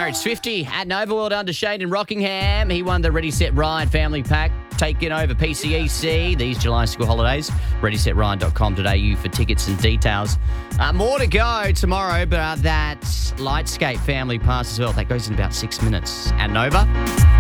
It's 50 at Nova World under Shane in Rockingham. He won the Ready Set Ryan family pack, taking over PCEC these July school holidays. ReadySetRyan.com.au for tickets and details. More to go tomorrow, but that Lightscape family pass as well. That goes in about 6 minutes at Nova.